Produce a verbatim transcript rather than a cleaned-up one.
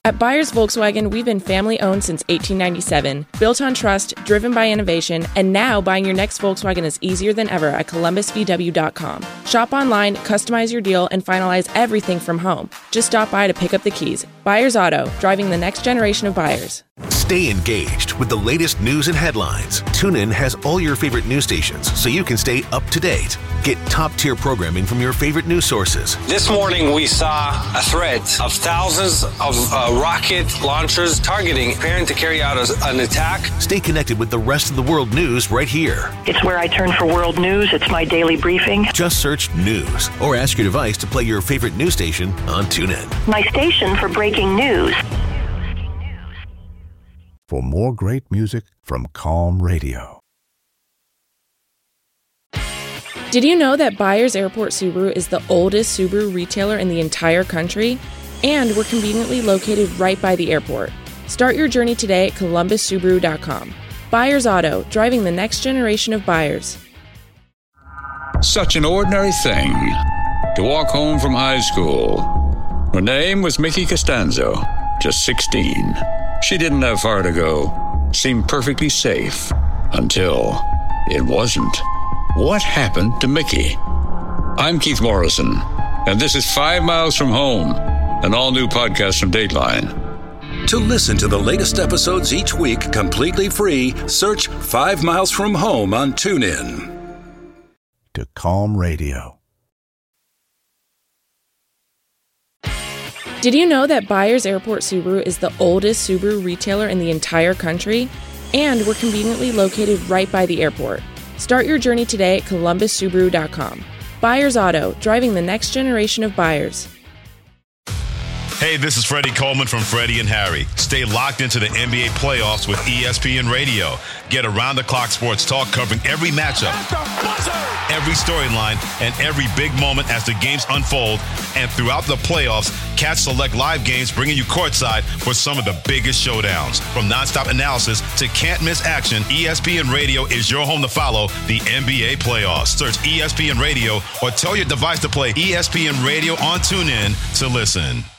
At Byers Volkswagen, we've been family-owned since eighteen ninety-seven, built on trust, driven by innovation, and now buying your next Volkswagen is easier than ever at Columbus V W dot com. Shop online, customize your deal, and finalize everything from home. Just stop by to pick up the keys. Byers Auto, driving the next generation of buyers. Stay engaged with the latest news and headlines. TuneIn has all your favorite news stations so you can stay up to date. Get top-tier programming from your favorite news sources. This morning, we saw a threat of thousands of uh, rocket launchers targeting, preparing to carry out a, an attack. Stay connected with the rest of the world news right here. It's where I turn for world news. It's my daily briefing. Just search news or ask your device to play your favorite news station on TuneIn. My station for breaking news. For more great music from Calm Radio. Did you know that Byers Airport Subaru is the oldest Subaru retailer in the entire country? And we're conveniently located right by the airport. Start your journey today at Columbus Subaru dot com. Byers Auto, driving the next generation of buyers. Such an ordinary thing to walk home from high school. Her name was Mickey Costanzo, just sixteen. She didn't have far to go, seemed perfectly safe, until it wasn't. What happened to Mickey? I'm Keith Morrison, and this is Five Miles from Home, an all-new podcast from Dateline. To listen to the latest episodes each week completely free, search Five Miles from Home on TuneIn. To Calm Radio. Did you know that Byers Airport Subaru is the oldest Subaru retailer in the entire country? And we're conveniently located right by the airport. Start your journey today at Columbus Subaru dot com. Byers Auto, driving the next generation of buyers. Hey, this is Freddie Coleman from Freddie and Harry. Stay locked into the N B A playoffs with E S P N Radio. Get around-the-clock sports talk covering every matchup, every storyline, and every big moment as the games unfold. And throughout the playoffs, catch select live games bringing you courtside for some of the biggest showdowns. From nonstop analysis to can't-miss action, E S P N Radio is your home to follow the N B A playoffs. Search E S P N Radio or tell your device to play E S P N Radio on TuneIn to listen.